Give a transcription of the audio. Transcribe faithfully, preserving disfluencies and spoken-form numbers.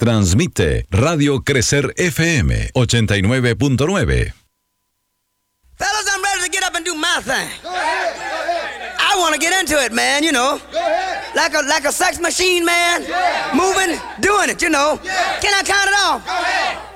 Transmite Radio Crecer F M ochenta y nueve punto nueve. Fellas, I'm ready to get up and do my thing. Go ahead, go ahead. I want to get into it, man, you know. Go ahead. Like a like a sex machine, man. Yeah. Moving, doing it, you know. Yeah. Can I count it off? Go ahead.